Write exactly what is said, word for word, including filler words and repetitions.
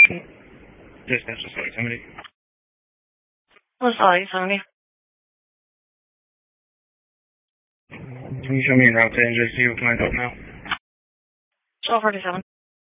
Dispatch to Salt Yosemite. What's Salt Yosemite? Can you show me en route to N J C with my dog now? twelve forty-seven.